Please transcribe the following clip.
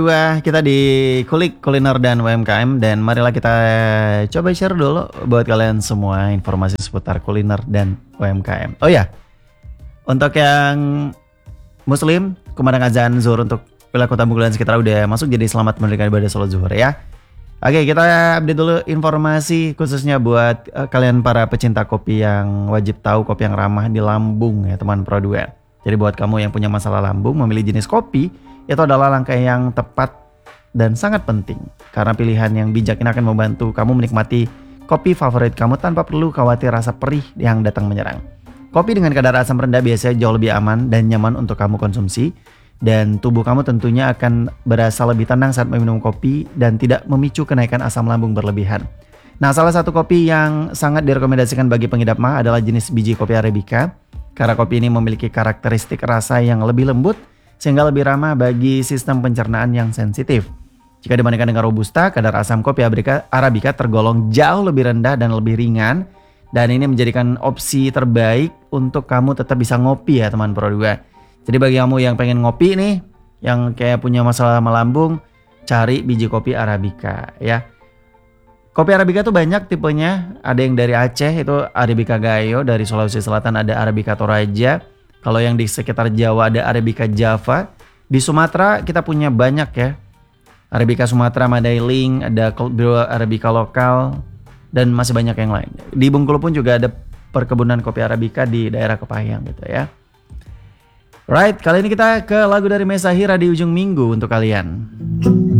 Dua, kita di Kulik Kuliner dan UMKM, dan marilah kita coba share dulu buat kalian semua informasi seputar kuliner dan UMKM. Oh ya, untuk yang Muslim, kumandang azan zuhur untuk wilayah Kota Bogor dan sekitar udah masuk, jadi selamat menunaikan ibadah salat zuhur ya. Oke, kita update dulu informasi khususnya buat kalian para pecinta kopi yang wajib tahu kopi yang ramah di lambung ya teman Pro 2. Jadi buat kamu yang punya masalah lambung, memilih jenis kopi itu adalah langkah yang tepat dan sangat penting. Karena pilihan yang bijak ini akan membantu kamu menikmati kopi favorit kamu tanpa perlu khawatir rasa perih yang datang menyerang. Kopi dengan kadar asam rendah biasanya jauh lebih aman dan nyaman untuk kamu konsumsi. Dan tubuh kamu tentunya akan berasa lebih tenang saat meminum kopi dan tidak memicu kenaikan asam lambung berlebihan. Nah, salah satu kopi yang sangat direkomendasikan bagi pengidap MAH adalah jenis biji kopi Arabica. Karena kopi ini memiliki karakteristik rasa yang lebih lembut sehingga lebih ramah bagi sistem pencernaan yang sensitif. Jika dibandingkan dengan Robusta, kadar asam kopi Arabica tergolong jauh lebih rendah dan lebih ringan. Dan ini menjadikan opsi terbaik untuk kamu tetap bisa ngopi ya teman Pro 2. Jadi bagi kamu yang pengen ngopi nih, yang kayak punya masalah melambung, cari biji kopi Arabica ya. Kopi Arabica tuh banyak tipenya, ada yang dari Aceh itu Arabica Gayo, dari Sulawesi Selatan ada Arabica Toraja. Kalau yang di sekitar Jawa ada Arabica Java. Di Sumatera kita punya banyak ya. Arabica Sumatera, Mandailing, ada Arabica lokal, dan masih banyak yang lain. Di Bengkulu pun juga ada perkebunan kopi Arabica di daerah Kepayang gitu ya. Right, kali ini kita ke lagu dari Mesa Hira di ujung minggu untuk kalian.